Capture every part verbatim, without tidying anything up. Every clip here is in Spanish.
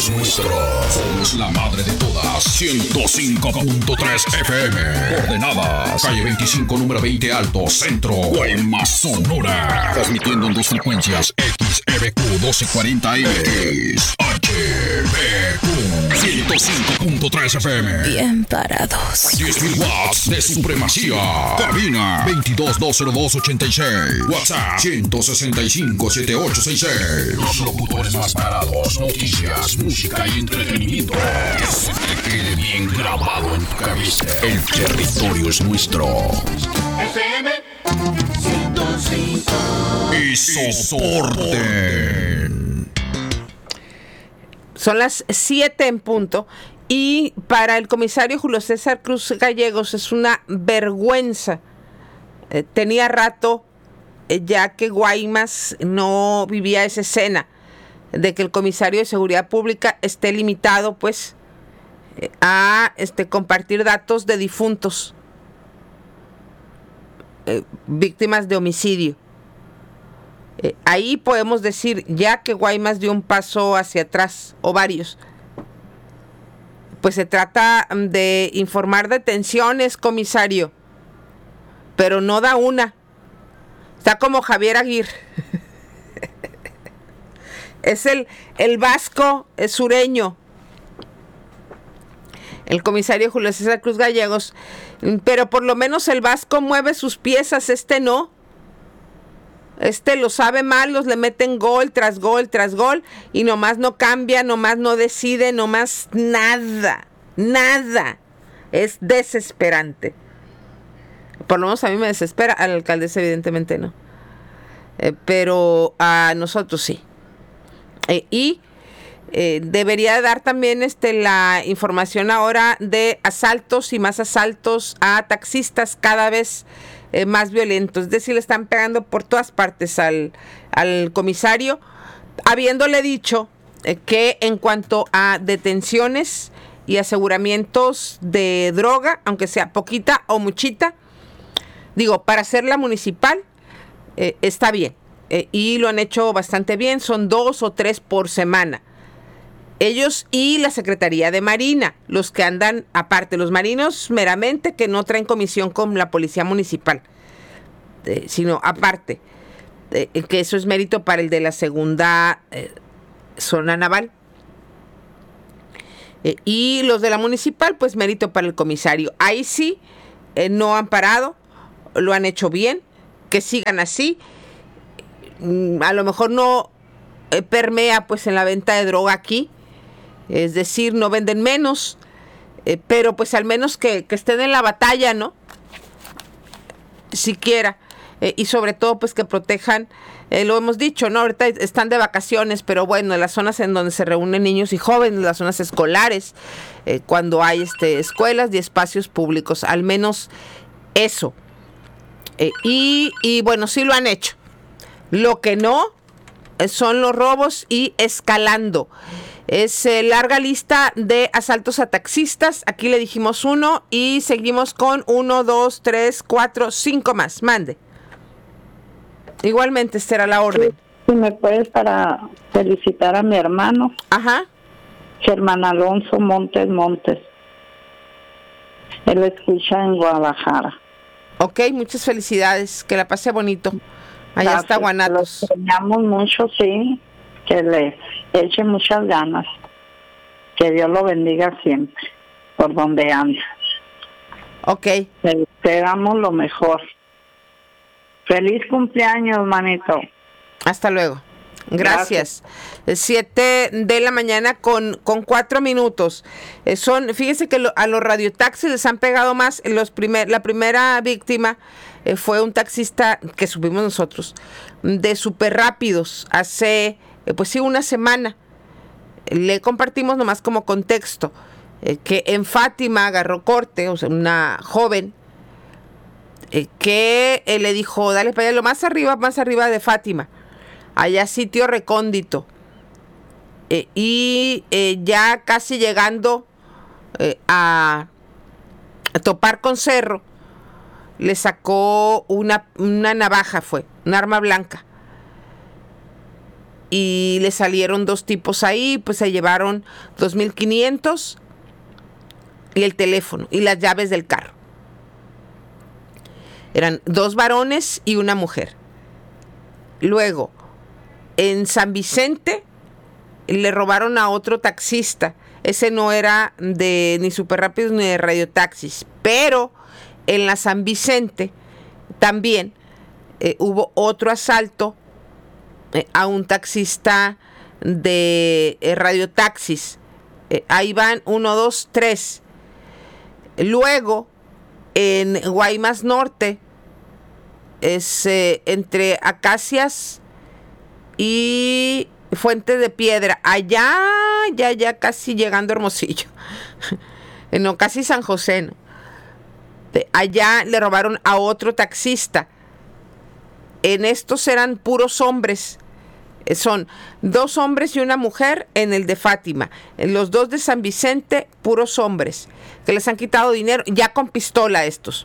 es nuestro. Somos la madre de todas. ciento cinco punto tres F M. Coordenadas. Calle veinticinco, número veinte Alto, Centro. Guaymas, Sonora. Transmitiendo en dos frecuencias. X E B Q doce cuarenta M. X H B Q ciento cinco punto tres F M. Bien parados. diez mil watts de supremacía. Cabina veintidós dos cero dos ochenta y seis. WhatsApp ciento sesenta y cinco setenta y ocho sesenta y seis. Los locutores más parados. Noticias, música y entretenimiento. Que se te quede bien grabado en tu cabeza. El territorio es nuestro. F M ciento cinco. Y soporte. Son las siete en punto. Y para el comisario Julio César Cruz Gallegos es una vergüenza. Eh, tenía rato eh, ya que Guaymas no vivía esa escena de que el comisario de Seguridad Pública esté limitado pues eh, a este, compartir datos de difuntos, eh, víctimas de homicidio. Eh, ahí podemos decir ya que Guaymas dio un paso hacia atrás, o varios. Pues se trata de informar detenciones, comisario, pero no da una. Está como Javier Aguirre. Es el, el vasco es sureño, el comisario Julio César Cruz Gallegos, pero por lo menos el vasco mueve sus piezas, este no. Este lo sabe mal, los le meten gol tras gol tras gol y nomás no cambia, nomás no decide, nomás nada, nada. Es desesperante. Por lo menos a mí me desespera, al alcaldesa evidentemente no. Eh, pero a nosotros sí. Eh, y eh, debería dar también este, la información ahora de asaltos y más asaltos a taxistas cada vez Eh, más violentos, es decir, le están pegando por todas partes al, al comisario, habiéndole dicho eh, que en cuanto a detenciones y aseguramientos de droga, aunque sea poquita o muchita, digo, para hacer la municipal, eh, está bien, eh, y lo han hecho bastante bien, son dos o tres por semana. Ellos y la Secretaría de Marina, los que andan aparte, los marinos meramente que no traen comisión con la Policía Municipal, eh, sino aparte, eh, que eso es mérito para el de la segunda eh, zona naval. Eh, y los de la Municipal, pues mérito para el comisario. Ahí sí, eh, no han parado, lo han hecho bien, que sigan así. Mm, a lo mejor no eh, permea pues en la venta de droga aquí, es decir, no venden menos, eh, pero pues al menos que, que estén en la batalla, ¿no? Siquiera. Eh, y sobre todo pues que protejan, eh, lo hemos dicho, ¿no? Ahorita están de vacaciones, pero bueno, en las zonas en donde se reúnen niños y jóvenes, las zonas escolares, eh, cuando hay este, escuelas y espacios públicos, al menos eso. Eh, y, y bueno, sí lo han hecho. Lo que no eh, son los robos y escalando. Es eh, larga lista de asaltos a taxistas. Aquí le dijimos uno y seguimos con uno, dos, tres, cuatro, cinco más. Mande. Igualmente, esta era la orden. Si me puedes para felicitar a mi hermano. Ajá. Germán Alonso Montes Montes. Él escucha en Guadalajara. Ok, muchas felicidades. Que la pase bonito. Allá Gracias. está Guanatos. Lo extrañamos mucho, sí. Que le eche muchas ganas. Que Dios lo bendiga siempre, por donde anda. Ok. Le esperamos lo mejor. Feliz cumpleaños, manito. Hasta luego. Gracias. Gracias. Siete de la mañana con, con cuatro minutos. Eh, son, fíjense que lo, a los radiotaxis les han pegado más. Los primer, la primera víctima eh, fue un taxista que subimos nosotros, de Super Rápidos, hace... pues sí, una semana. Le compartimos nomás como contexto eh, que en Fátima agarró corte, o sea, una joven eh, que eh, le dijo, dale para allá, lo más arriba, más arriba de Fátima, allá sitio recóndito, eh, y eh, ya casi llegando eh, a, a topar con Cerro, le sacó una, una navaja, fue, un arma blanca. y le salieron dos tipos ahí, pues se llevaron dos mil quinientos y el teléfono y las llaves del carro. Eran dos varones y una mujer. Luego, en San Vicente le robaron a otro taxista. Ese no era de ni Super Rápidos ni de radiotaxis, pero en la San Vicente también eh, hubo otro asalto eh, a un taxista de eh, radiotaxis. Eh, ahí van uno, dos, tres. Luego, en Guaymas Norte, es eh, entre Acacias y Fuente de Piedra, allá, ya, ya casi llegando a Hermosillo, no, casi San José, ¿no? De allá le robaron a otro taxista. En estos eran puros hombres, son dos hombres y una mujer en el de Fátima. En los dos de San Vicente, puros hombres, que les han quitado dinero, ya con pistola estos.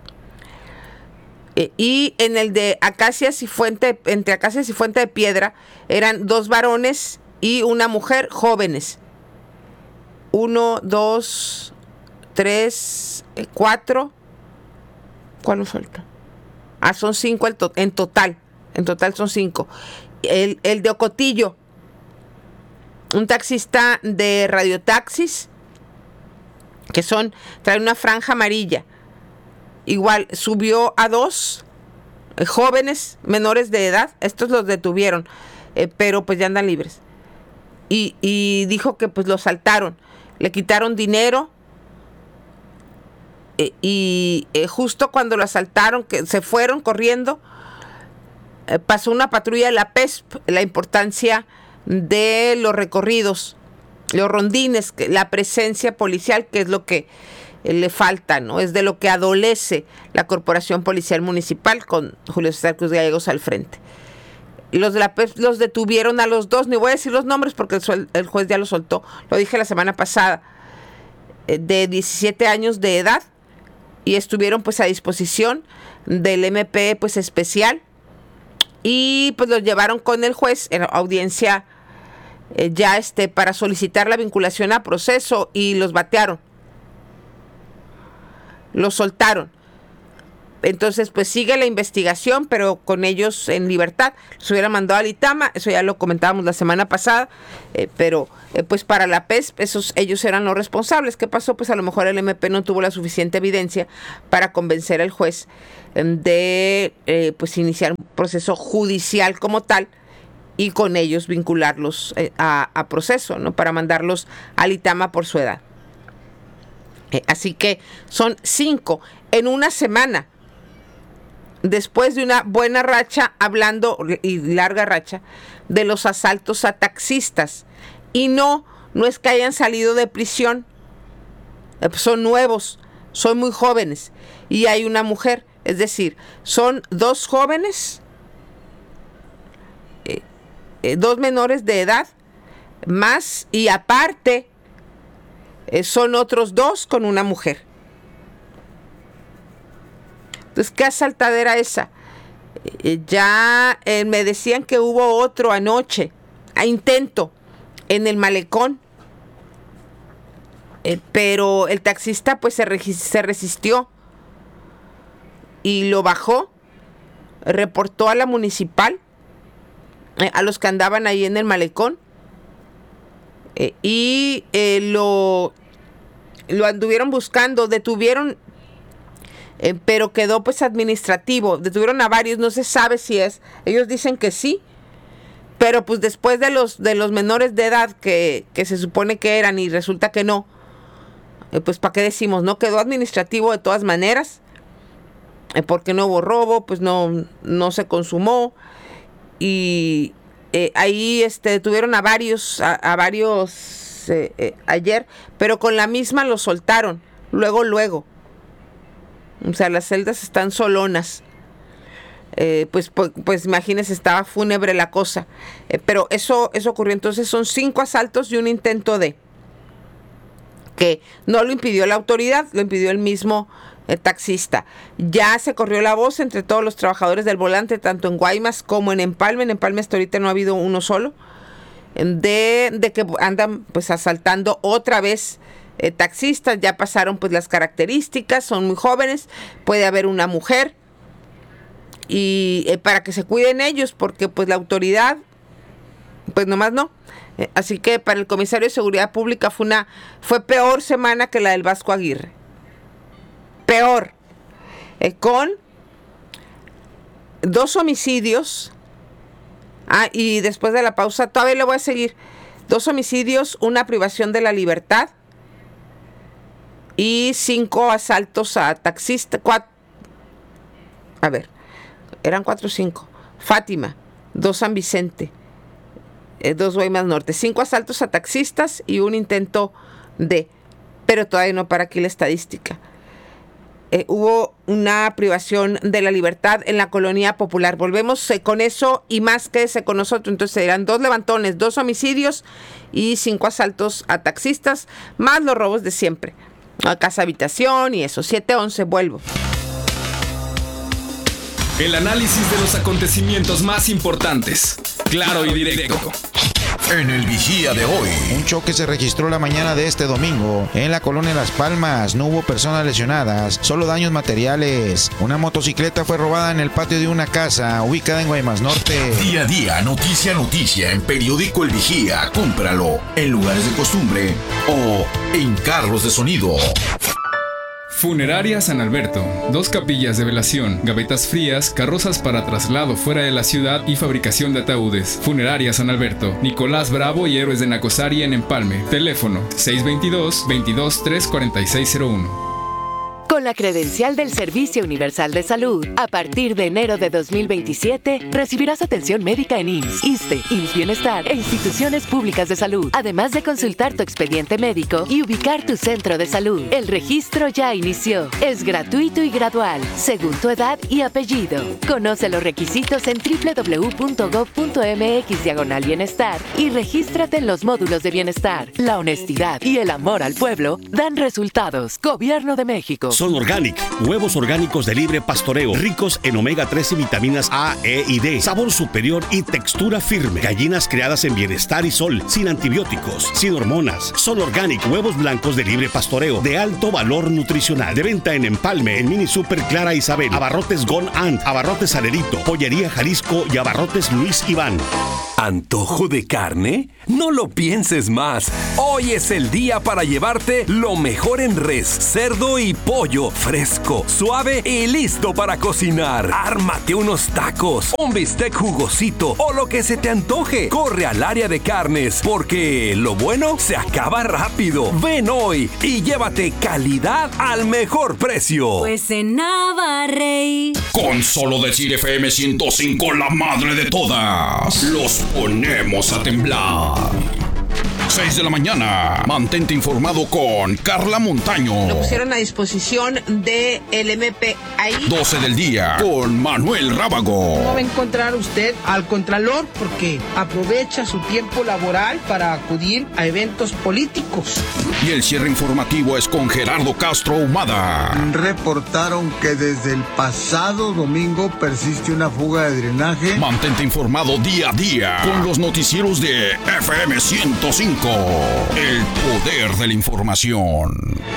Eh, y en el de Acacias y Fuente, entre Acacias y Fuente de Piedra, eran dos varones y una mujer jóvenes. Uno, dos, tres, eh, cuatro. ¿Cuál nos falta? Ah, son cinco el to- en total. En total son cinco. El, el de Ocotillo, un taxista de radiotaxis, que son, trae una franja amarilla. Igual subió a dos eh, jóvenes menores de edad. Estos los detuvieron, eh, pero pues ya andan libres. Y, y dijo que pues los asaltaron, le quitaron dinero. Eh, y eh, justo cuando lo asaltaron, que se fueron corriendo, eh, pasó una patrulla de la P E S P. La importancia de los recorridos, los rondines, la presencia policial, que es lo que le falta, ¿no? Es de lo que adolece la Corporación Policial Municipal con Julio César Cruz Gallegos al frente. Los de la P E S P los detuvieron a los dos, ni voy a decir los nombres porque el, el juez ya lo soltó, lo dije la semana pasada, de diecisiete años de edad, y estuvieron pues a disposición del M P pues especial, y pues los llevaron con el juez en audiencia eh, ya este para solicitar la vinculación a proceso, y los batearon. Los soltaron. Entonces, pues sigue la investigación, pero con ellos en libertad. Los hubiera mandado al Litama, eso ya lo comentábamos la semana pasada, eh, pero eh, pues para la P E S P, esos, ellos eran los responsables. ¿Qué pasó? Pues a lo mejor el M P no tuvo la suficiente evidencia para convencer al juez eh, de eh, pues iniciar un proceso judicial como tal y con ellos vincularlos eh, a, a proceso, ¿no? Para mandarlos al Litama por su edad. Eh, así que son cinco en una semana, después de una buena racha, hablando, y larga racha, de los asaltos a taxistas. Y no, no es que hayan salido de prisión, eh, son nuevos, son muy jóvenes, y hay una mujer, es decir, son dos jóvenes, eh, eh, dos menores de edad, más, y aparte, Eh, son otros dos con una mujer. Entonces, ¿qué asaltadera esa? Eh, ya eh, me decían que hubo otro anoche, a intento, en el Malecón. Eh, pero el taxista pues se, regi- se resistió y lo bajó, reportó a la municipal, eh, a los que andaban ahí en el Malecón, eh, y eh, lo... lo anduvieron buscando, detuvieron, eh, pero quedó pues administrativo, detuvieron a varios, no se sabe si es, ellos dicen que sí, pero pues después de los de los menores de edad que, que se supone que eran y resulta que no, eh, pues para qué decimos, no quedó administrativo de todas maneras, eh, porque no hubo robo, pues no, no se consumó, y eh, ahí este, detuvieron a varios, a, a varios Eh, eh, ayer, pero con la misma lo soltaron, luego, luego. O sea, las celdas están solonas. Eh, pues, pues, pues imagínense, estaba fúnebre la cosa. Eh, pero eso, eso ocurrió. Entonces son cinco asaltos y un intento de, que no lo impidió la autoridad, lo impidió el mismo eh, taxista. Ya se corrió la voz entre todos los trabajadores del volante, tanto en Guaymas como en Empalme. En Empalme hasta ahorita no ha habido uno solo, de, de que andan pues asaltando otra vez eh, taxistas. Ya pasaron pues las características, son muy jóvenes, puede haber una mujer, y eh, para que se cuiden ellos, porque pues la autoridad pues nomás no. Eh, así que para el comisario de Seguridad Pública fue una fue peor semana que la del Vasco Aguirre. Peor. Eh, con dos homicidios. Ah, y después de la pausa, todavía le voy a seguir. Dos homicidios, una privación de la libertad y cinco asaltos a taxistas. Cuatro, a ver, eran cuatro o cinco. Fátima, dos San Vicente, eh, dos Guaymas Norte, cinco asaltos a taxistas y un intento de, pero todavía no para aquí la estadística. Eh, hubo una privación de la libertad en la Colonia Popular. Volvemos eh, con eso y más, quédese con nosotros. Entonces eran dos levantones, dos homicidios y cinco asaltos a taxistas, más los robos de siempre, a casa habitación y eso. siete once, vuelvo. El análisis de los acontecimientos más importantes, claro y directo. En el Vigía de hoy. Un choque se registró la mañana de este domingo en la colonia Las Palmas. No hubo personas lesionadas, solo daños materiales. Una motocicleta fue robada en el patio de una casa ubicada en Guaymas Norte. Día a día, noticia a noticia, en Periódico El Vigía. Cómpralo en lugares de costumbre o en carros de sonido. Funeraria San Alberto, dos capillas de velación, gavetas frías, carrozas para traslado fuera de la ciudad y fabricación de ataúdes. Funeraria San Alberto, Nicolás Bravo y Héroes de Nacosari en Empalme. Teléfono seis dos dos, veintidós, tres cuarenta y seis cero uno. Con la credencial del Servicio Universal de Salud, a partir de enero de dos mil veintisiete, recibirás atención médica en I M S S, ISSSTE, I M S S Bienestar e instituciones públicas de salud, además de consultar tu expediente médico y ubicar tu centro de salud. El registro ya inició. Es gratuito y gradual, según tu edad y apellido. Conoce los requisitos en doble u doble u doble u punto gob punto eme equis diagonal bienestar y regístrate en los módulos de bienestar. La honestidad y el amor al pueblo dan resultados. Gobierno de México. Son Organic, huevos orgánicos de libre pastoreo, ricos en omega tres y vitaminas A, E y D, sabor superior y textura firme. Gallinas criadas en bienestar y sol, sin antibióticos, sin hormonas. Son Organic, huevos blancos de libre pastoreo, de alto valor nutricional. De venta en Empalme, en Mini Super Clara Isabel, Abarrotes Gon Ant, Abarrotes Salerito, Pollería Jalisco y Abarrotes Luis Iván. ¿Antojo de carne? No lo pienses más. Hoy es el día para llevarte lo mejor en res, cerdo y pollo, fresco, suave y listo para cocinar. Ármate unos tacos, un bistec jugosito o lo que se te antoje. Corre al área de carnes, porque lo bueno se acaba rápido. Ven hoy y llévate calidad al mejor precio. Pues en Navarrey. Con solo decir F M ciento cinco, la madre de todas, los ponemos a temblar. seis de la mañana. Mantente informado con Carla Montaño. Lo pusieron a disposición de el M P ahí. doce del día con Manuel Rábago. ¿Cómo va a encontrar usted al Contralor? Porque aprovecha su tiempo laboral para acudir a eventos políticos. Y el cierre informativo es con Gerardo Castro Humada. Reportaron que desde el pasado domingo persiste una fuga de drenaje. Mantente informado día a día con los noticieros de F M ciento cinco. El poder de la información.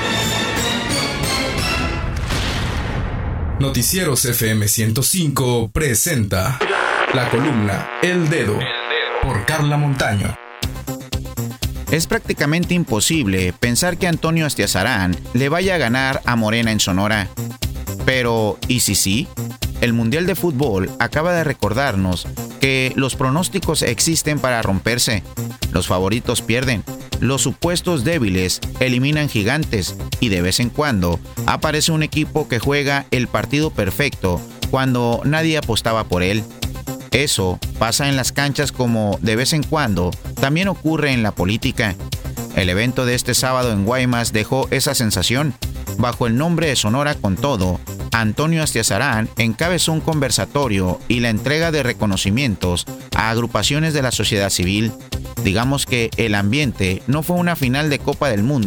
Noticieros F M ciento cinco presenta la columna El Dedo por Carla Montaño. Es prácticamente imposible pensar que Antonio Astiazarán le vaya a ganar a Morena en Sonora. Pero, ¿y si sí? El Mundial de Fútbol acaba de recordarnos que los pronósticos existen para romperse. Los favoritos pierden, los supuestos débiles eliminan gigantes y de vez en cuando aparece un equipo que juega el partido perfecto cuando nadie apostaba por él. Eso pasa en las canchas como de vez en cuando también ocurre en la política. El evento de este sábado en Guaymas dejó esa sensación. Bajo el nombre de Sonora con Todo, Antonio Astiazarán encabezó un conversatorio y la entrega de reconocimientos a agrupaciones de la sociedad civil. Digamos que el ambiente no fue una final de Copa del Mundo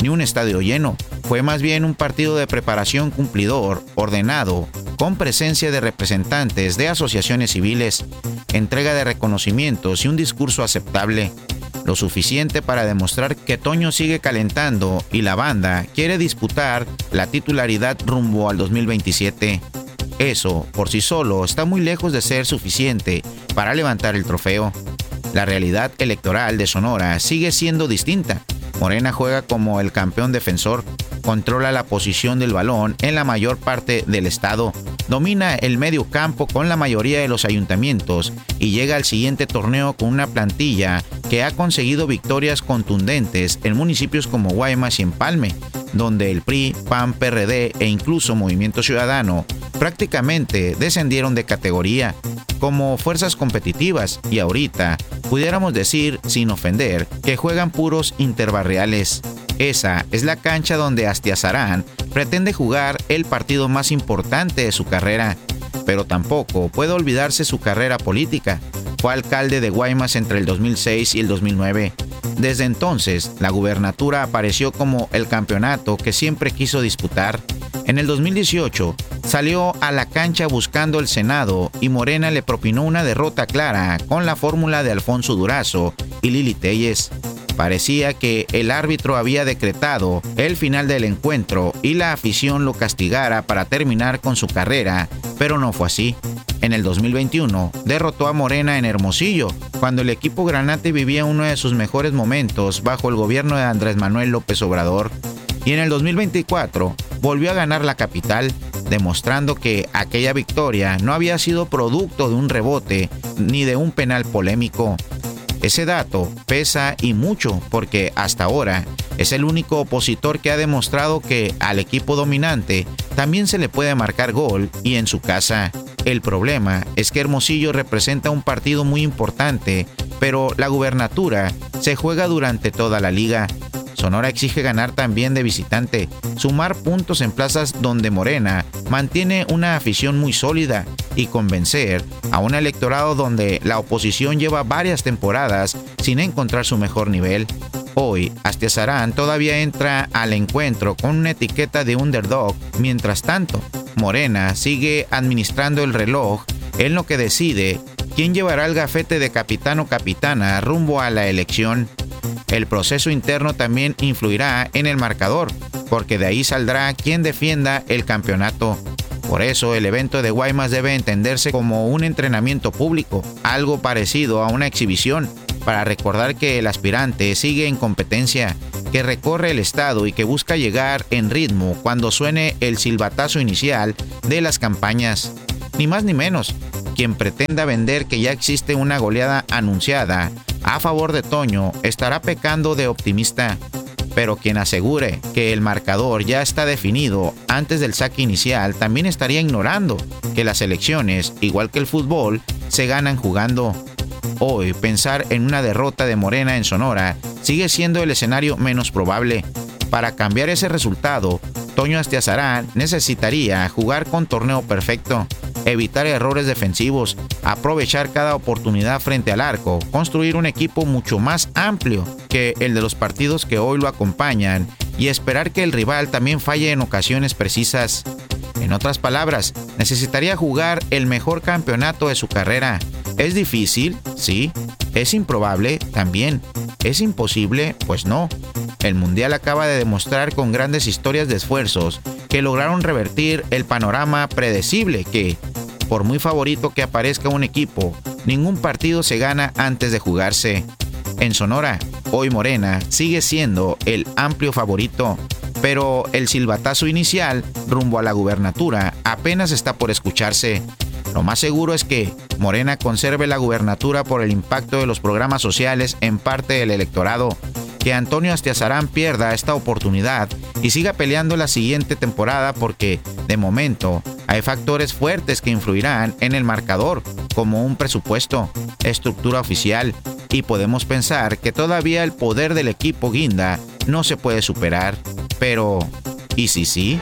ni un estadio lleno. Fue más bien un partido de preparación cumplidor, ordenado, con presencia de representantes de asociaciones civiles, entrega de reconocimientos y un discurso aceptable. Lo suficiente para demostrar que Toño sigue calentando y la banda quiere disputar la titularidad rumbo al dos mil veintisiete. Eso, por sí solo, está muy lejos de ser suficiente para levantar el trofeo. La realidad electoral de Sonora sigue siendo distinta. Morena juega como el campeón defensor, controla la posición del balón en la mayor parte del estado, domina el medio campo con la mayoría de los ayuntamientos y llega al siguiente torneo con una plantilla que ha conseguido victorias contundentes en municipios como Guaymas y Empalme, donde el P R I, P A N, P R D e incluso Movimiento Ciudadano prácticamente descendieron de categoría como fuerzas competitivas y ahorita pudiéramos decir, sin ofender, que juegan puros interbarriales. Esa es la cancha donde Astiazarán pretende jugar el partido más importante de su carrera, pero tampoco puede olvidarse su carrera política. Fue alcalde de Guaymas entre el dos mil seis y el dos mil nueve. Desde entonces, la gubernatura apareció como el campeonato que siempre quiso disputar. En el dos mil dieciocho, salió a la cancha buscando el Senado y Morena le propinó una derrota clara con la fórmula de Alfonso Durazo y Lili Telles. Parecía que el árbitro había decretado el final del encuentro y la afición lo castigara para terminar con su carrera, pero no fue así. En el dos mil veintiuno, derrotó a Morena en Hermosillo, cuando el equipo granate vivía uno de sus mejores momentos bajo el gobierno de Andrés Manuel López Obrador. Y en el dos mil veinticuatro, volvió a ganar la capital, demostrando que aquella victoria no había sido producto de un rebote ni de un penal polémico. Ese dato pesa y mucho porque hasta ahora es el único opositor que ha demostrado que al equipo dominante también se le puede marcar gol y en su casa. El problema es que Hermosillo representa un partido muy importante, pero la gubernatura se juega durante toda la liga. Sonora exige ganar también de visitante, sumar puntos en plazas donde Morena mantiene una afición muy sólida y convencer a un electorado donde la oposición lleva varias temporadas sin encontrar su mejor nivel. Hoy, Astiazarán todavía entra al encuentro con una etiqueta de underdog. Mientras tanto, Morena sigue administrando el reloj en lo que decide quién llevará el gafete de capitán o capitana rumbo a la elección. El proceso interno también influirá en el marcador, porque de ahí saldrá quien defienda el campeonato. Por eso el evento de Guaymas debe entenderse como un entrenamiento público, algo parecido a una exhibición, para recordar que el aspirante sigue en competencia, que recorre el estado y que busca llegar en ritmo cuando suene el silbatazo inicial de las campañas. Ni más ni menos, quien pretenda vender que ya existe una goleada anunciada a favor de Toño estará pecando de optimista, pero quien asegure que el marcador ya está definido antes del saque inicial también estaría ignorando que las elecciones, igual que el fútbol, se ganan jugando. Hoy, pensar en una derrota de Morena en Sonora sigue siendo el escenario menos probable. Para cambiar ese resultado, Toño Astiazarán necesitaría jugar con torneo perfecto, evitar errores defensivos, aprovechar cada oportunidad frente al arco, construir un equipo mucho más amplio que el de los partidos que hoy lo acompañan y esperar que el rival también falle en ocasiones precisas. En otras palabras, necesitaría jugar el mejor campeonato de su carrera. ¿Es difícil? Sí. ¿Es improbable? También. ¿Es imposible? Pues no. El Mundial acaba de demostrar con grandes historias de esfuerzos que lograron revertir el panorama predecible que, por muy favorito que aparezca un equipo, ningún partido se gana antes de jugarse. En Sonora, hoy Morena sigue siendo el amplio favorito, pero el silbatazo inicial rumbo a la gubernatura apenas está por escucharse. Lo más seguro es que Morena conserve la gubernatura por el impacto de los programas sociales en parte del electorado, que Antonio Astiazarán pierda esta oportunidad y siga peleando la siguiente temporada porque, de momento, hay factores fuertes que influirán en el marcador, como un presupuesto, estructura oficial, y podemos pensar que todavía el poder del equipo guinda no se puede superar. Pero, ¿y si sí?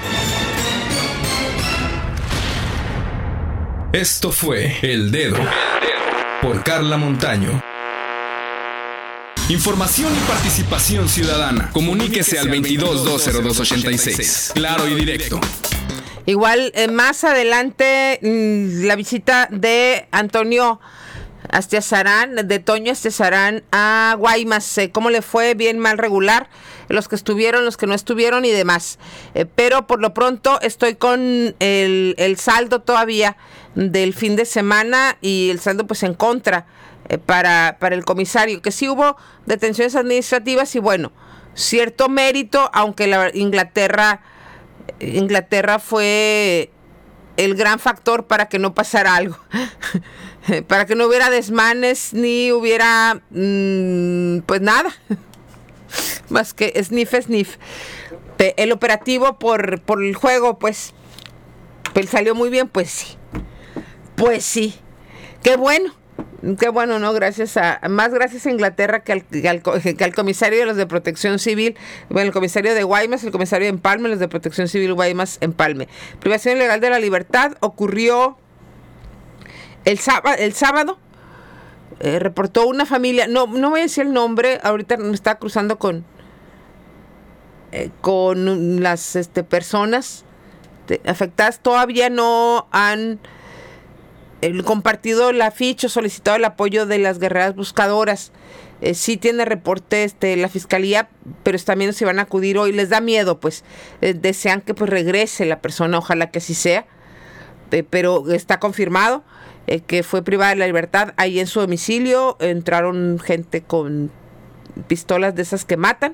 Esto fue El Dedo por Carla Montaño. Información y participación ciudadana. Comuníquese al veintidós dos cero dos ochenta y seis. Claro y directo. Igual, eh, más adelante, mmm, la visita de Antonio Astiazarán, de Toño Astiazarán a Guaymas. Eh, ¿Cómo le fue? Bien, mal, regular. Los que estuvieron, los que no estuvieron y demás. Eh, pero por lo pronto estoy con el, el saldo todavía del fin de semana y el saldo pues en contra eh, para, para el comisario, que sí hubo detenciones administrativas y bueno, cierto mérito, aunque la Inglaterra... Inglaterra fue el gran factor para que no pasara algo, para que no hubiera desmanes ni hubiera mmm, pues nada, más que sniff, sniff. El operativo por, por el juego, pues, pues salió muy bien, pues sí, pues sí, qué bueno. Qué bueno, ¿no? Gracias a, más gracias a Inglaterra que al, que al, que al comisario de los de Protección Civil, bueno, el comisario de Guaymas, el comisario de Empalme, los de Protección Civil Guaymas, Empalme. Privación ilegal de la libertad ocurrió el sábado, el sábado eh, reportó una familia, no, no voy a decir el nombre, ahorita me está cruzando con, eh, con las este, personas de, afectadas, todavía no han... El compartido la ficha, solicitado el apoyo de las guerreras buscadoras. Eh, sí tiene reporte este, la fiscalía, pero también si van a acudir hoy. Les da miedo, pues. Eh, desean que pues regrese la persona, ojalá que así sea. Eh, pero está confirmado eh, que fue privada de la libertad. Ahí en su domicilio entraron gente con pistolas de esas que matan.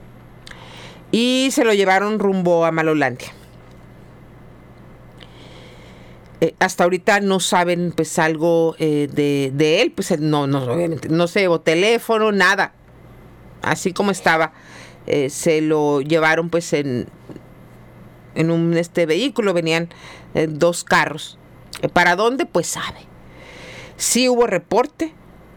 Y se lo llevaron rumbo a Malolandia. Eh, hasta ahorita no saben pues algo eh, de, de él, pues no, no, obviamente no se llevó teléfono, nada, así como estaba, eh, se lo llevaron pues en, en un este vehículo, venían eh, dos carros. Eh, ¿Para dónde? Pues sabe. Sí hubo reporte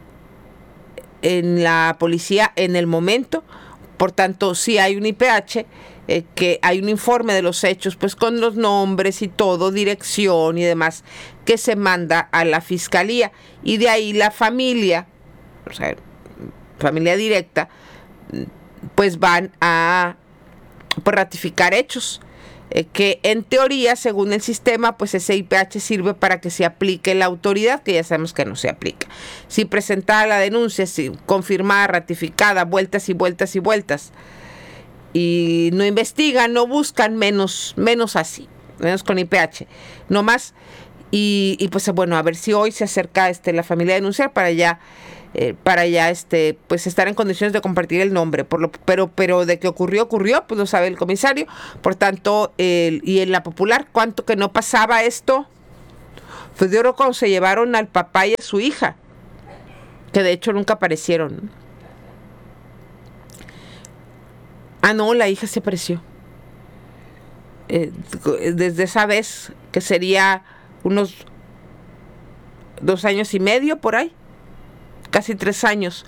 en la policía en el momento, por tanto sí hay un I P H, Eh, que hay un informe de los hechos, pues con los nombres y todo, dirección y demás, que se manda a la fiscalía. Y de ahí la familia, o sea, familia directa, pues van a pues, ratificar hechos. Eh, que en teoría, según el sistema, pues ese I P H sirve para que se aplique la autoridad, que ya sabemos que no se aplica. Si presentada la denuncia, si confirmada, ratificada, vueltas y vueltas y vueltas, y no investigan, no buscan, menos, menos así, menos con I P H, no más. Y, y pues bueno, a ver si hoy se acerca este, la familia a denunciar para ya, eh, para ya este, pues estar en condiciones de compartir el nombre. Por lo, pero, pero de que ocurrió, ocurrió, pues lo sabe el comisario. Por tanto, el, y en la popular, ¿cuánto que no pasaba esto? Pues de oro cuando se llevaron al papá y a su hija, que de hecho nunca aparecieron. Ah, no, la hija se apareció. Eh, desde esa vez, que sería unos dos años y medio por ahí. Casi tres años.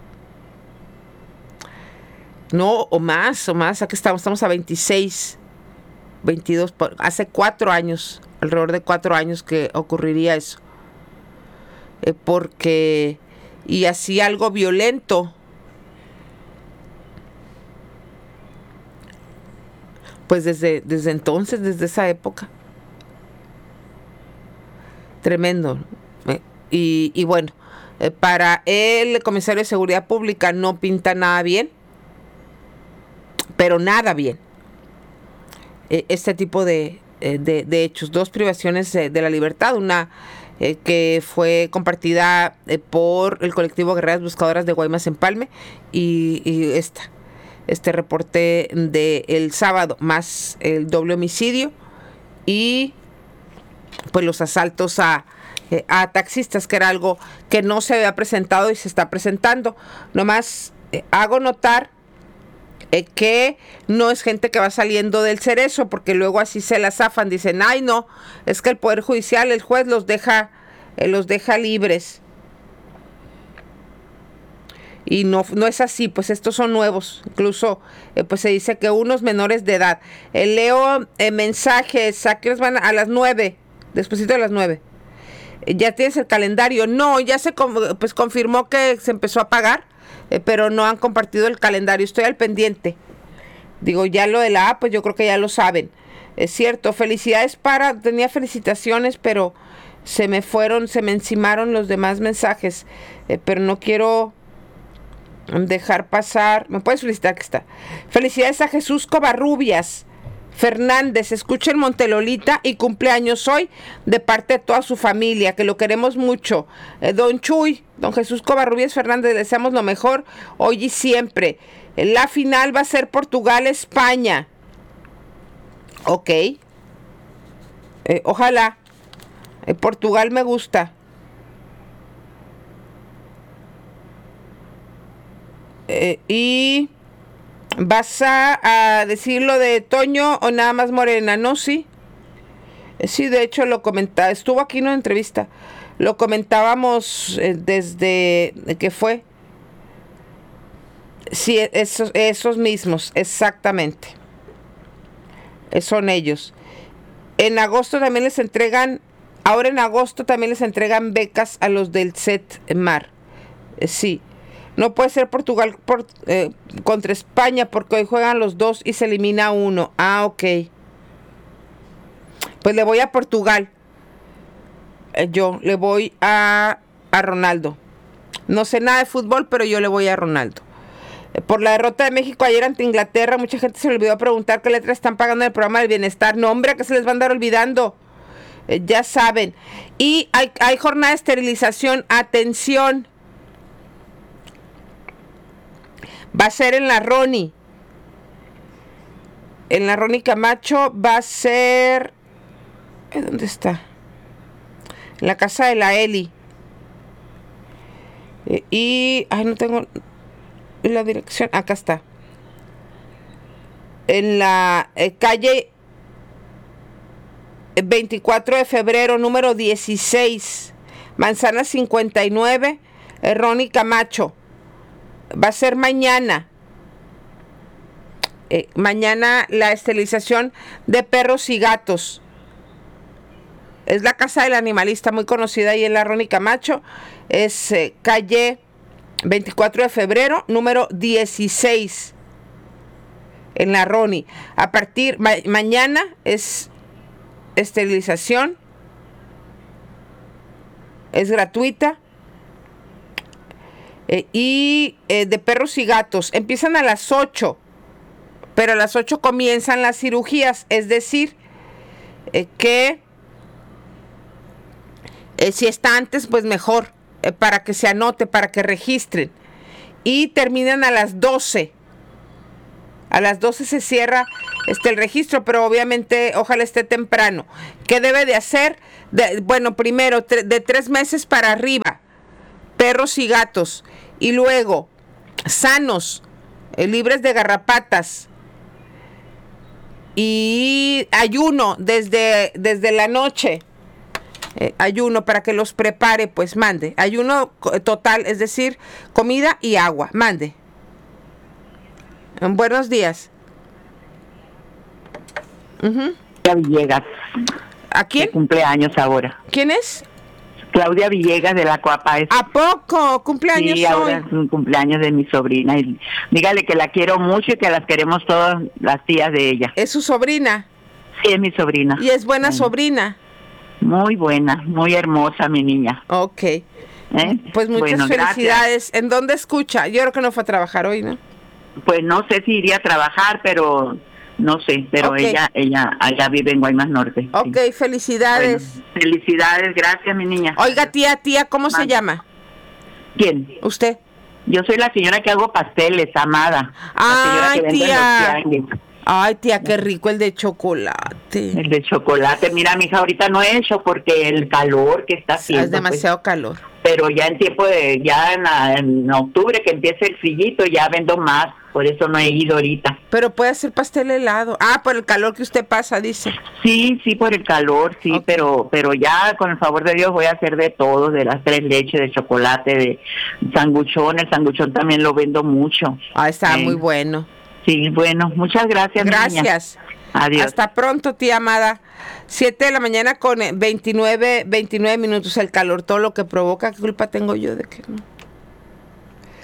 No, o más, o más. Aquí estamos, estamos a veintiséis, veintidós, por, hace cuatro años, alrededor de cuatro años que ocurriría eso. Eh, porque, y así algo violento, pues desde, desde entonces, desde esa época. Tremendo. Eh, y, y bueno, eh, para el comisario de Seguridad Pública no pinta nada bien, pero nada bien. Eh, este tipo de, eh, de, de hechos, dos privaciones eh, de la libertad, una eh, que fue compartida eh, por el colectivo Guerreras Buscadoras de Guaymas Empalme y, y esta. Este reporte de el sábado, más el doble homicidio y pues los asaltos a, eh, a taxistas, que era algo que no se había presentado y se está presentando. Nomás eh, hago notar eh, que no es gente que va saliendo del Cerezo, porque luego así se la zafan, dicen, ay no, es que el Poder Judicial, el juez los deja, eh, los deja libres. Y no, no es así, pues estos son nuevos. Incluso eh, pues se dice que unos menores de edad. Eh, leo eh, mensajes, ¿a qué van? A las nueve, despuesito de las nueve. Eh, ¿Ya tienes el calendario? No, ya se pues confirmó que se empezó a pagar. eh, pero no han compartido el calendario. Estoy al pendiente. Digo, ya lo de la A, pues yo creo que ya lo saben. Es cierto, felicidades para... Tenía felicitaciones, pero se me fueron, se me encimaron los demás mensajes. Eh, pero no quiero dejar pasar... ¿Me puedes felicitar? Que está. Felicidades a Jesús Covarrubias Fernández, escucha el Montelolita y cumpleaños hoy de parte de toda su familia, que lo queremos mucho. Eh, don Chuy, don Jesús Covarrubias Fernández, le deseamos lo mejor hoy y siempre. Eh, la final va a ser Portugal-España. Ok. Eh, ojalá. Eh, Portugal me gusta. Eh, y... ¿Vas a, a decir lo de Toño o nada más Morena? No, sí. Sí, de hecho lo comentaba. Estuvo aquí en una entrevista. Lo comentábamos eh, desde que fue. Sí, esos, esos mismos, exactamente. Eh, son ellos. En agosto también les entregan, ahora en agosto también les entregan becas a los del C E T Mar. Eh, sí. No puede ser Portugal por, eh, contra España porque hoy juegan los dos y se elimina uno. Ah, ok. Pues le voy a Portugal. Eh, yo le voy a, a Ronaldo. No sé nada de fútbol, pero yo le voy a Ronaldo. Eh, por la derrota de México ayer ante Inglaterra, mucha gente se le olvidó preguntar qué letras están pagando en el programa del bienestar. No, hombre, que se les va a andar olvidando. Eh, ya saben. Y hay, hay jornada de esterilización. Atención. Va a ser en la Roni. En la Roni Camacho va a ser... ¿Dónde está? En la casa de la Eli. Eh, y... Ay, no tengo la dirección. Acá está. En la eh, calle veinticuatro de febrero, número dieciséis. Manzana cincuenta y nueve. Eh, Roni Camacho. Va a ser mañana. Eh, mañana la esterilización de perros y gatos. Es la casa del animalista muy conocida ahí en la Roni Camacho. Es eh, calle veinticuatro de febrero, número dieciséis. En la Roni. A partir ma- mañana es esterilización. Es gratuita. Eh, y eh, de perros y gatos empiezan a las ocho, pero a las ocho comienzan las cirugías, es decir, eh, que eh, si está antes, pues mejor, eh, para que se anote, para que registren. Y terminan a las doce. A las doce se cierra este, el registro, pero obviamente ojalá esté temprano. ¿Qué debe de hacer? De, bueno, primero, tre- de tres meses para arriba. Perros y gatos, y luego sanos, eh, libres de garrapatas, y ayuno desde, desde la noche, eh, ayuno para que los prepare, pues mande, ayuno total, es decir, comida y agua, mande. Buenos días. Uh-huh. Villegas. ¿A quién? De cumpleaños ahora. ¿Quién es? Claudia Villegas de la Coapa. ¿A poco? ¿Cumpleaños hoy? Sí, ahora es un cumpleaños de mi sobrina. Y dígale que la quiero mucho y que las queremos todas las tías de ella. ¿Es su sobrina? Sí, es mi sobrina. ¿Y es buena sí. sobrina? Muy buena, muy hermosa mi niña. Ok. ¿Eh? Pues muchas bueno, felicidades. Gracias. ¿En dónde escucha? Yo creo que no fue a trabajar hoy, ¿no? Pues no sé si iría a trabajar, pero... No sé, pero okay. ella ella allá vive en Guaymas Norte. Ok, sí. Felicidades. Bueno, felicidades, gracias mi niña. Oiga, tía, tía, ¿cómo Man. se llama? ¿Quién? ¿Usted? Yo soy la señora que hago pasteles, Amada. Ay, la tía. Ay, tía, qué rico el de chocolate. El de chocolate, mira, mija, ahorita no he hecho porque el calor que está haciendo. Es demasiado pues, calor. Pero ya en tiempo de, ya en, en octubre que empiece el frillito, ya vendo más. Por eso no he ido ahorita. Pero puede hacer pastel helado. Ah, por el calor que usted pasa, dice. Sí, sí, por el calor, sí, okay. pero pero ya con el favor de Dios voy a hacer de todo, de las tres leches, de chocolate, de sanguchón. El sanguchón también lo vendo mucho. Ah, está eh, muy bueno. Sí, bueno, muchas gracias. Gracias. Niña. Adiós. Hasta pronto, tía amada. Siete de la mañana con veintinueve, veintinueve minutos. El calor, todo lo que provoca. ¿Qué culpa tengo yo de que no?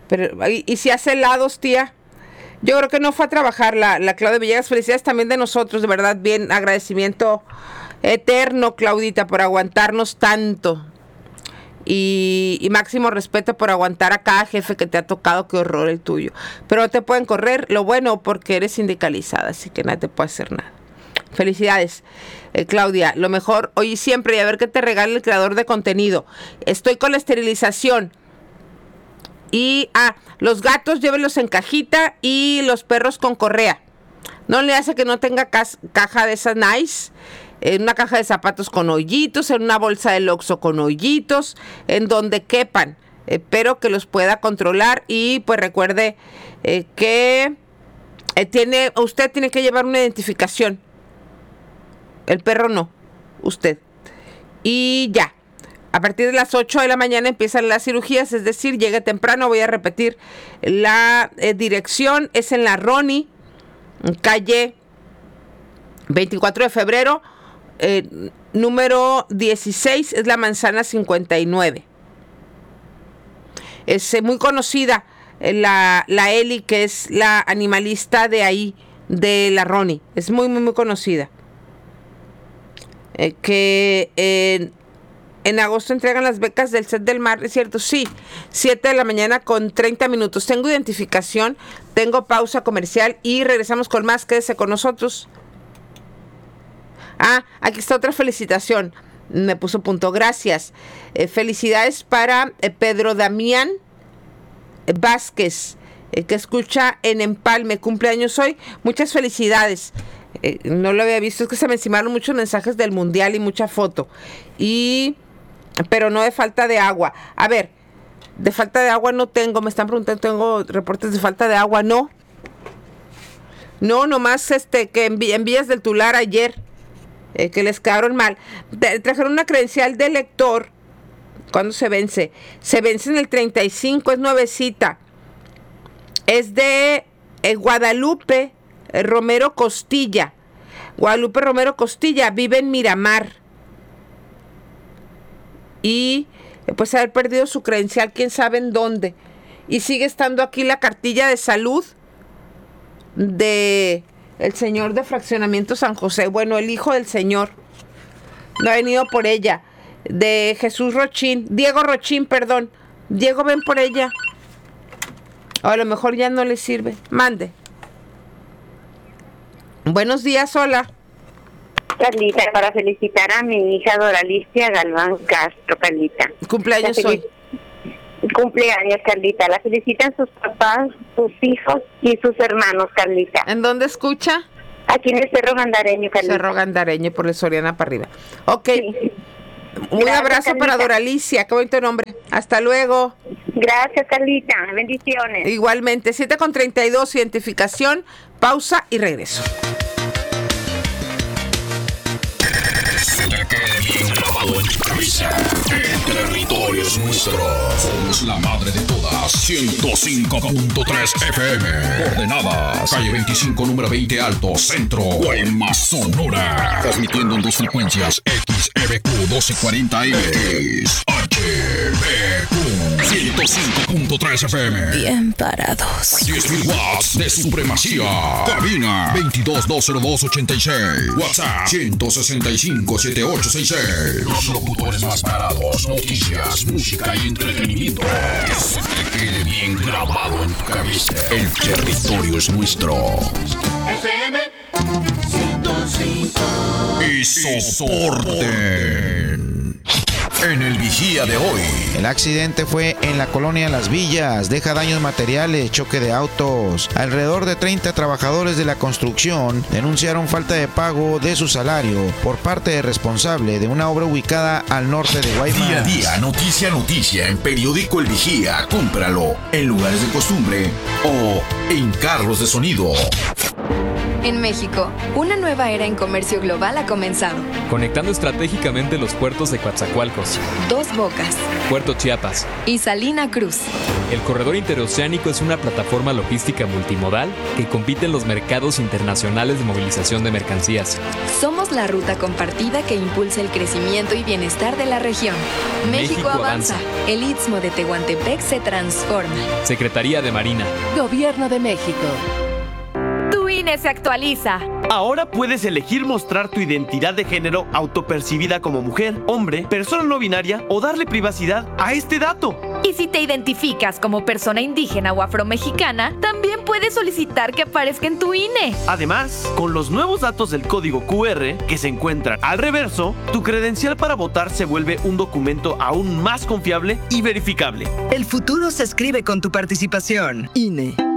Pero, ¿y, y si hace helados, tía? Yo creo que no fue a trabajar la, la Claudia Villegas. Felicidades también de nosotros, de verdad, bien, agradecimiento eterno, Claudita, por aguantarnos tanto. Y, y máximo respeto por aguantar a cada jefe que te ha tocado. Qué horror el tuyo. Pero no te pueden correr, lo bueno, porque eres sindicalizada, así que nadie te puede hacer nada. Felicidades, eh, Claudia, lo mejor hoy y siempre, y a ver qué te regala el creador de contenido. Estoy con la esterilización. Y, ah, los gatos llévenlos en cajita y los perros con correa. No le hace que no tenga cas- caja de esas nice. En una caja de zapatos con hoyitos, en una bolsa del Oxxo con hoyitos, en donde quepan, eh, pero que los pueda controlar. Y pues recuerde eh, que eh, tiene, usted tiene que llevar una identificación. El perro no, usted. Y ya, a partir de las ocho de la mañana empiezan las cirugías, es decir, llegue temprano. Voy a repetir, la eh, dirección es en la Ronnie, calle veinticuatro de febrero, Eh, número dieciséis, es la manzana cincuenta y nueve. Es eh, muy conocida eh, la, la Eli, que es la animalista de ahí, de la Ronnie. Es muy, muy, muy conocida. Eh, que eh, en agosto entregan las becas del Set del Mar, ¿es cierto? Sí, siete de la mañana con treinta minutos. Tengo identificación, tengo pausa comercial y regresamos con más. Quédese con nosotros. Ah, aquí está otra felicitación. Me puso punto, gracias. Eh, felicidades para eh, Pedro Damián Vázquez, eh, que escucha en Empalme. Cumpleaños hoy. Muchas felicidades. Eh, no lo había visto, es que se me encimaron muchos mensajes del mundial y mucha foto. Y, pero no de falta de agua. A ver, de falta de agua no tengo. Me están preguntando, ¿tengo reportes de falta de agua? No. No, nomás este, que envi- envías del Tular ayer. Eh, que les quedaron mal. Te, trajeron una credencial de lector. ¿Cuándo se vence? Se vence en el treinta y cinco, es nuevecita. Es de eh, Guadalupe eh, Romero Costilla. Guadalupe Romero Costilla vive en Miramar. Y eh, pues haber perdido su credencial, quién sabe en dónde. Y sigue estando aquí la cartilla de salud de el señor de Fraccionamiento San José, bueno, el hijo del señor, no ha venido por ella, de Jesús Rochín, Diego Rochín, perdón, Diego, ven por ella, o a lo mejor ya no le sirve, mande. Buenos días, hola. Carlita, para felicitar a mi hija Doralicia Galván Castro, Carlita. Cumpleaños hoy. Cumpleaños, Carlita. La felicitan sus papás, sus hijos y sus hermanos, Carlita. ¿En dónde escucha? Aquí en el Cerro Gandareño, Carlita. Cerro Gandareño, por el Soriana para arriba. Ok. Sí. Un Gracias, abrazo, Carlita, para Doralicia. Qué bonito nombre. Hasta luego. Gracias, Carlita. Bendiciones. Igualmente. siete con treinta y dos, identificación, pausa y regreso. Bien grabado en tu cabeza. El territorio es nuestro. Somos la madre de todas. ciento cinco punto tres F M. Coordenadas. Calle veinticinco, número veinte Alto, Centro. Guaymas, Sonora. Transmitiendo en dos frecuencias. X E B Q doce cuarenta M. X H B Q ciento cinco punto tres F M. Bien parados. diez mil watts de supremacía. Cabina veintidós dos cero dos ochenta y seis. WhatsApp ciento sesenta y cinco setenta y ocho sesenta y seis. Los locutores más parados. Noticias, música y entretenimiento. Que se te quede bien grabado en tu cabeza. El territorio es nuestro. F M ciento cinco. Y soporten. En el Vigía de hoy. El accidente fue en la colonia Las Villas, deja daños materiales, choque de autos. Alrededor de treinta trabajadores de la construcción denunciaron falta de pago de su salario por parte del responsable de una obra ubicada al norte de Guaymas. Día a día, noticia a noticia, en Periódico El Vigía. Cómpralo en lugares de costumbre o en carros de sonido. En México, una nueva era en comercio global ha comenzado. conectando estratégicamente los puertos de Coatzacoalcos, Dos Bocas Puerto Chiapas y Salina Cruz. El corredor interoceánico es una plataforma logística multimodal que compite en los mercados internacionales de movilización de mercancías. Somos la ruta compartida que impulsa el crecimiento y bienestar de la región. México, México avanza. avanza. El Istmo de Tehuantepec se transforma. Secretaría de Marina. Gobierno de México. Tu I N E se actualiza. Ahora puedes elegir mostrar tu identidad de género autopercibida como mujer, hombre, persona no binaria o darle privacidad a este dato. Y si te identificas como persona indígena o afromexicana, también puedes solicitar que aparezca en tu I N E. Además, con los nuevos datos del código Q R que se encuentran al reverso, tu credencial para votar se vuelve un documento aún más confiable y verificable. El futuro se escribe con tu participación. I N E.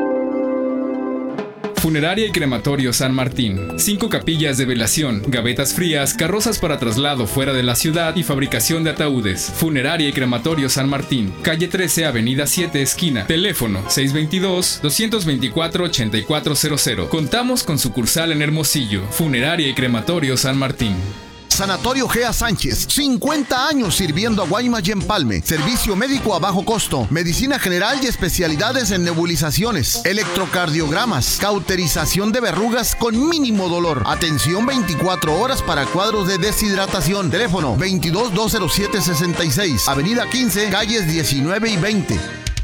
Funeraria y Crematorio San Martín. Cinco capillas de velación, gavetas frías, carrozas para traslado fuera de la ciudad y fabricación de ataúdes. Funeraria y Crematorio San Martín. Calle trece, Avenida siete, esquina. Teléfono seis dos dos, dos dos cuatro, ocho cuatro cero cero. Contamos con sucursal en Hermosillo. Funeraria y Crematorio San Martín. Sanatorio Gea Sánchez, cincuenta años sirviendo a Guaymas y Empalme. Servicio médico a bajo costo, medicina general y especialidades en nebulizaciones, electrocardiogramas, cauterización de verrugas con mínimo dolor. Atención veinticuatro horas para cuadros de deshidratación. Teléfono veintidós, doscientos siete, sesenta y seis. Avenida quince, calles diecinueve y veinte.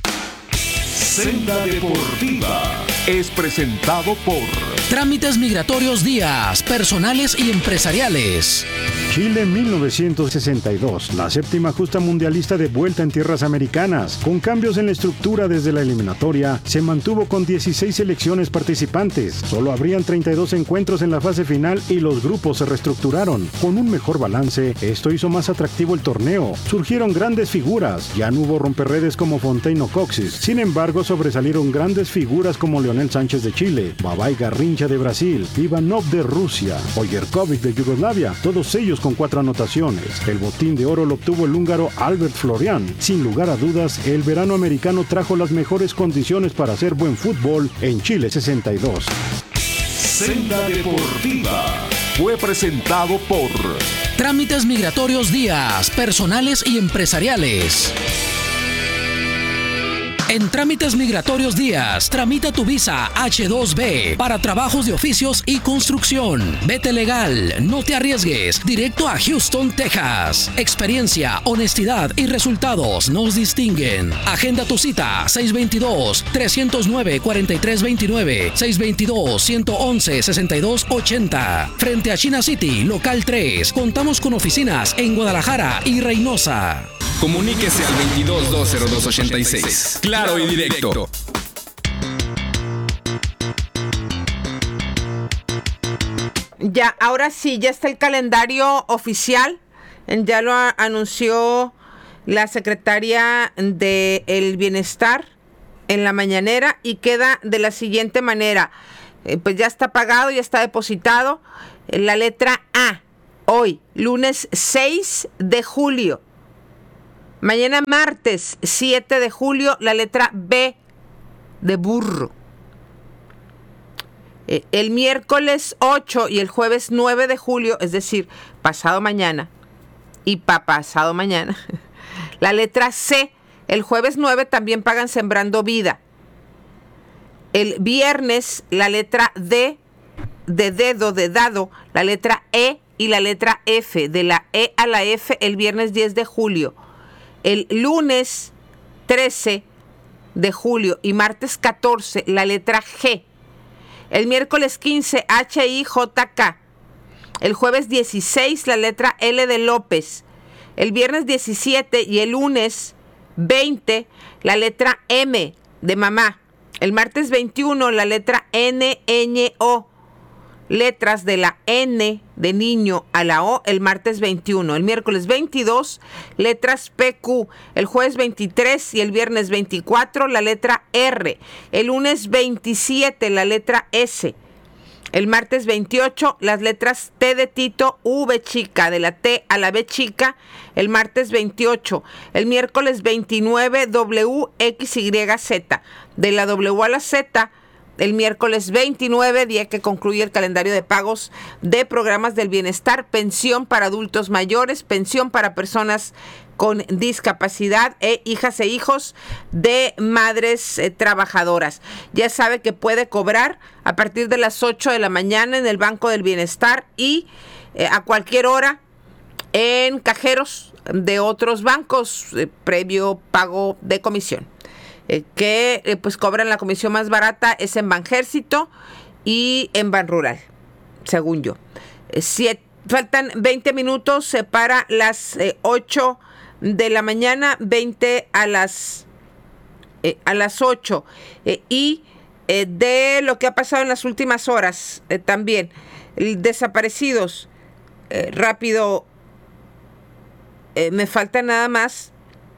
Senda Deportiva es presentado por Trámites Migratorios Díaz, personales y empresariales. Chile mil novecientos sesenta y dos, la séptima justa mundialista de vuelta en tierras americanas. Con cambios en la estructura desde la eliminatoria, se mantuvo con dieciséis selecciones participantes. Solo habrían treinta y dos encuentros en la fase final y los grupos se reestructuraron. Con un mejor balance, esto hizo más atractivo el torneo. Surgieron grandes figuras, ya no hubo romperredes como Fontaine o Coxis. Sin embargo, sobresalieron grandes figuras como Leonel Sánchez de Chile, Babay Garrincha de Brasil, Ivanov de Rusia, Ojerkovic de Yugoslavia, todos ellos con cuatro anotaciones. El botín de oro lo obtuvo el húngaro Albert Florian. Sin lugar a dudas, el verano americano trajo las mejores condiciones para hacer buen fútbol en Chile sesenta y dos. Senda Deportiva fue presentado por Trámites Migratorios Díaz, personales y empresariales. En Trámites Migratorios Díaz, tramita tu visa H dos B para trabajos de oficios y construcción. Vete legal, no te arriesgues, directo a Houston, Texas. Experiencia, honestidad y resultados nos distinguen. Agenda tu cita seis dos dos, tres cero nueve, cuatro tres dos nueve, seis dos dos, uno uno uno, seis dos ocho cero. Frente a China City, local tres. Contamos con oficinas en Guadalajara y Reynosa. Comuníquese al veintidós, dos cero dos, ochenta y seis. Claro y directo. Ya, ahora sí, ya está el calendario oficial. Ya lo a- anunció la secretaria del Bienestar en la mañanera y queda de la siguiente manera. Eh, pues ya está pagado, ya está depositado. Eh, la letra A, hoy, lunes seis de julio. Mañana martes siete de julio, la letra B de burro. Eh, el miércoles ocho y el jueves nueve de julio, es decir, pasado mañana y pa pasado mañana, la letra C. El jueves nueve también pagan Sembrando Vida. El viernes la letra D de dedo, de dado, la letra E y la letra F. De la E a la F el viernes diez de julio. El lunes trece de julio y martes catorce la letra G. El miércoles quince H I J K. El jueves dieciséis la letra L de López. El viernes diecisiete y el lunes veinte la letra M de mamá. El martes veintiuno la letra N, Ñ, O. Letras de la N de niño a la O el martes veintiuno. El miércoles veintidós, letras P, Q. El jueves veintitrés y el viernes veinticuatro, la letra R. El lunes veintisiete, la letra S. El martes veintiocho, las letras T de Tito, V chica, de la T a la B chica, el martes veintiocho. El miércoles veintinueve, W, X, Y, Z. De la W a la Z, el miércoles veintinueve, día que concluye el calendario de pagos de programas del bienestar, pensión para adultos mayores, pensión para personas con discapacidad e hijas e hijos de madres eh, trabajadoras. Ya sabe que puede cobrar a partir de las ocho de la mañana en el Banco del Bienestar y eh, a cualquier hora en cajeros de otros bancos eh, previo pago de comisión. Eh, que eh, pues cobran la comisión más barata es en Banjército y en Banrural, según yo. Eh, siete, faltan veinte minutos eh, para las eh, ocho de la mañana, veinte a las eh, a las ocho, eh, y eh, de lo que ha pasado en las últimas horas eh, también desaparecidos, eh, rápido, eh, me falta nada más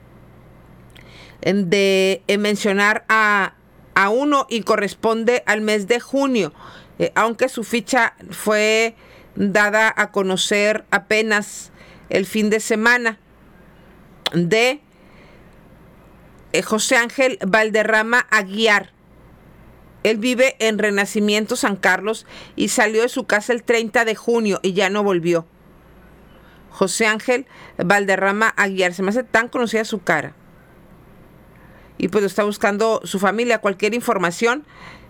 de eh, mencionar a, a uno y corresponde al mes de junio, eh, aunque su ficha fue dada a conocer apenas el fin de semana, de eh, José Ángel Valderrama Aguiar. Él vive en Renacimiento, San Carlos, y salió de su casa el treinta de junio y ya no volvió. José Ángel Valderrama Aguiar, se me hace tan conocida su cara. Y pues lo está buscando su familia. Cualquier información,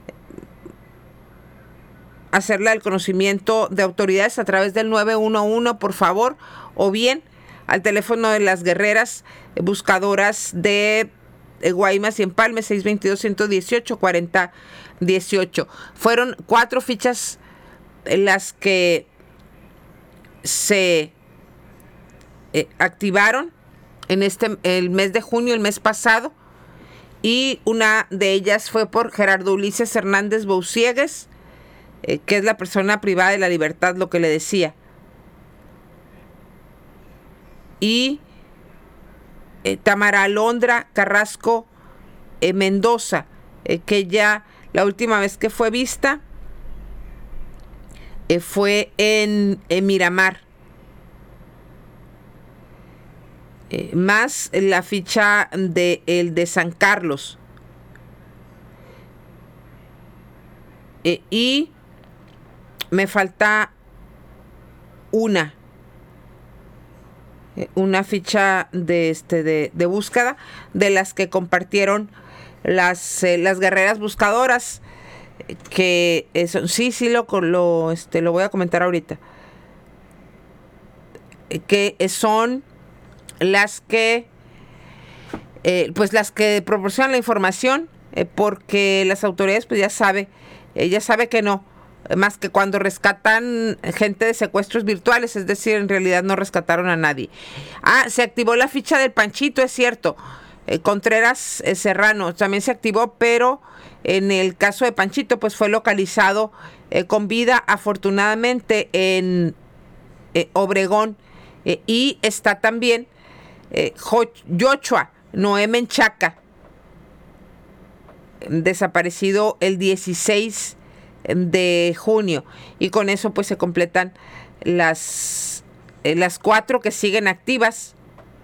hacerla del conocimiento de autoridades a través del nueve uno uno, por favor, o bien al teléfono de las guerreras buscadoras de Guaymas y Empalme, seis dos dos, uno uno ocho, cuatro cero uno ocho. Fueron cuatro fichas las que se eh, activaron en este el mes de junio, el mes pasado, y una de ellas fue por Gerardo Ulises Hernández Bouciegues, eh, que es la persona privada de la libertad, lo que le decía. Y eh, Tamara Alondra Carrasco eh, Mendoza, eh, que ya la última vez que fue vista eh, fue en, en Miramar. Eh, más la ficha de el de San Carlos. Eh, y me falta una. una ficha de este de, de búsqueda de las que compartieron las eh, las guerreras buscadoras, que eso sí sí lo lo este lo voy a comentar ahorita, que son las que eh, pues las que proporcionan la información, eh, porque las autoridades pues ya sabe eh, ya sabe que no, más que cuando rescatan gente de secuestros virtuales, es decir, en realidad no rescataron a nadie. Ah, se activó la ficha del Panchito, es cierto. Eh, Contreras eh, Serrano también se activó, pero en el caso de Panchito, pues fue localizado eh, con vida, afortunadamente, en eh, Obregón. Eh, y está también eh, Yochua Noé Menchaca, desaparecido el dieciséis de junio, y con eso pues se completan las eh, las cuatro que siguen activas.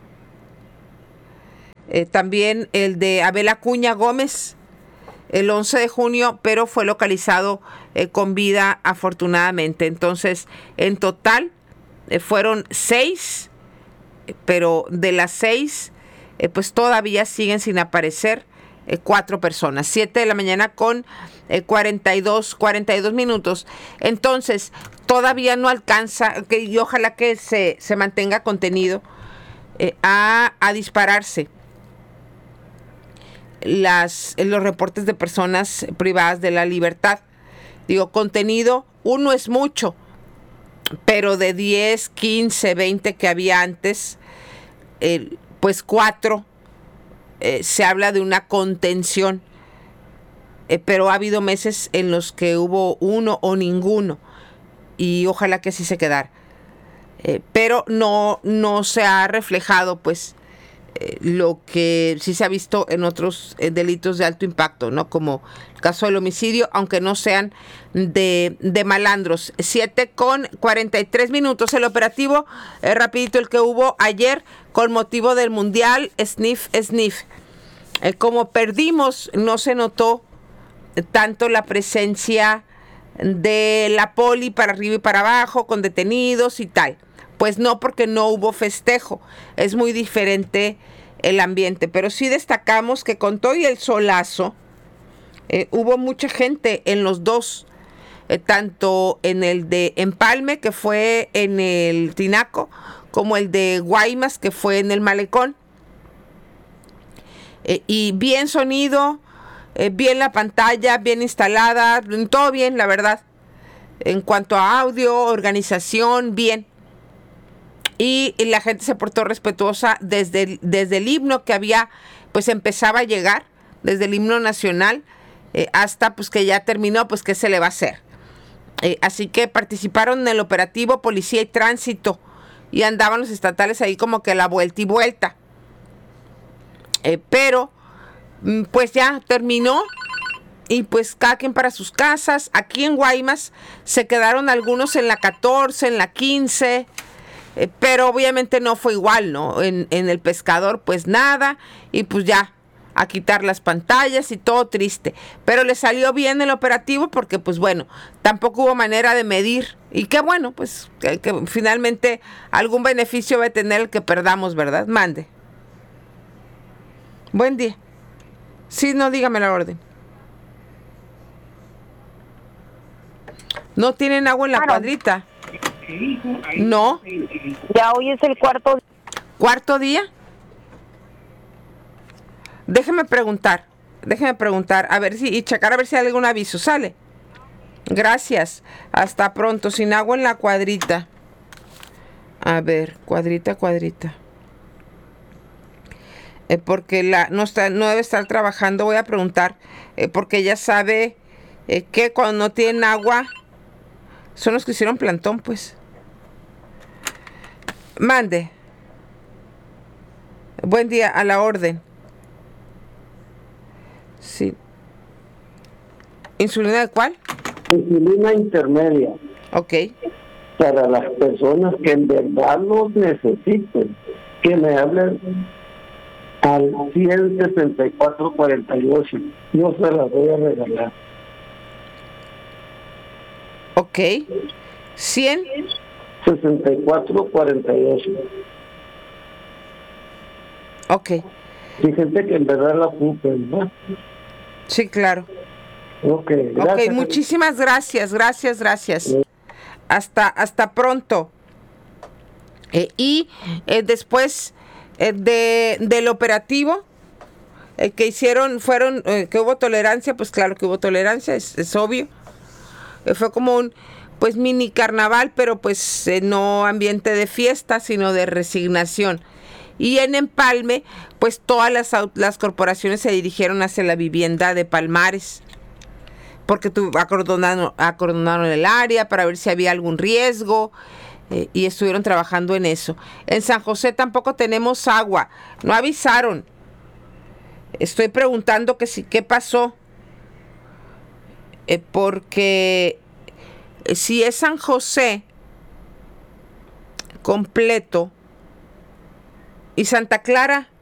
Eh, también el de Abel Acuña Gómez el once de junio, pero fue localizado eh, con vida, afortunadamente. Entonces, en total eh, fueron seis, pero de las seis eh, pues todavía siguen sin aparecer eh, cuatro personas. Siete de la mañana con eh, cuarenta y dos minutos. Entonces, todavía no alcanza, que, y ojalá que se, se mantenga contenido, eh, a, a dispararse las, los reportes de personas privadas de la libertad. Digo, contenido, uno es mucho, pero de diez, quince, veinte que había antes, eh, pues cuatro, eh, se habla de una contención, eh, pero ha habido meses en los que hubo uno o ninguno, y ojalá que así se quedara. Eh, pero no, no se ha reflejado, pues, eh, lo que sí se ha visto en otros eh, delitos de alto impacto, ¿no? Como el caso del homicidio, aunque no sean de, de malandros. siete con cuarenta y tres minutos. El operativo, eh, rapidito, el que hubo ayer con motivo del Mundial Sniff Sniff. Eh, como perdimos, no se notó tanto la presencia de la poli para arriba y para abajo, con detenidos y tal. Pues no, porque no hubo festejo. Es muy diferente el ambiente. Pero sí destacamos que con todo y el solazo, eh, hubo mucha gente en los dos. Eh, tanto en el de Empalme, que fue en el Tinaco, como el de Guaymas, que fue en el Malecón. Eh, y bien sonido, eh, bien la pantalla, bien instalada, todo bien, la verdad. En cuanto a audio, organización, bien. Y, y la gente se portó respetuosa desde el, desde el himno que había, pues empezaba a llegar, desde el himno nacional, eh, hasta pues que ya terminó, pues qué se le va a hacer. Eh, así que participaron en el operativo Policía y Tránsito y andaban los estatales ahí como que la vuelta y vuelta. Eh, pero, pues ya terminó y pues cada quien para sus casas. Aquí en Guaymas se quedaron algunos en la catorce, en la quince, eh, pero obviamente no fue igual, ¿no? En, en el Pescador pues nada y pues ya a quitar las pantallas y todo triste. Pero le salió bien el operativo porque, pues bueno, tampoco hubo manera de medir. Y qué bueno, pues que, que finalmente algún beneficio va a tener el que perdamos, ¿verdad? Mande. Buen día. Sí, no, dígame la orden. ¿No tienen agua en la cuadrita? No. Ya hoy es el cuarto. ¿Cuarto día? Déjeme preguntar, déjeme preguntar, a ver si, y checar a ver si hay algún aviso, ¿sale? Gracias, hasta pronto, sin agua en la cuadrita. A ver, cuadrita, cuadrita. Eh, porque la no está, no debe estar trabajando, voy a preguntar, eh, porque ella sabe eh, que cuando no tienen agua, son los que hicieron plantón, pues. Mande. Buen día, a la orden. Sí. ¿Insulina de cuál? Insulina intermedia. Ok. Para las personas que en verdad los necesiten, que me hablen al ciento sesenta y cuatro cuarenta y ocho. Yo se las voy a regalar. Ok. ¿cien? sesenta y cuatro cuarenta y ocho. Ok. Hay gente que en verdad la ocupa, ¿no? Sí, claro. Ok, gracias. Ok, muchísimas gracias, gracias, gracias. Sí. Hasta, hasta pronto. Eh, y eh, después eh, de, del operativo eh, que hicieron, fueron, eh, que hubo tolerancia, pues claro que hubo tolerancia, es, es obvio. Eh, fue como un, pues mini carnaval, pero pues eh, no ambiente de fiesta, sino de resignación. Y en Empalme, pues todas las, las corporaciones se dirigieron hacia la vivienda de Palmares, porque tu, acordonaron, acordonaron el área para ver si había algún riesgo, eh, y estuvieron trabajando en eso. En San José tampoco tenemos agua, no avisaron. Estoy preguntando que si, qué pasó, eh, porque si es San José completo, y Santa Clara,